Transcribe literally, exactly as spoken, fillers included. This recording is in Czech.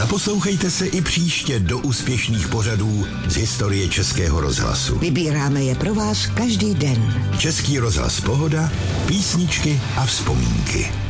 Poslouchejte se i příště do úspěšných pořadů z historie Českého rozhlasu. Vybíráme je pro vás každý den. Český rozhlas Pohoda, písničky a vzpomínky.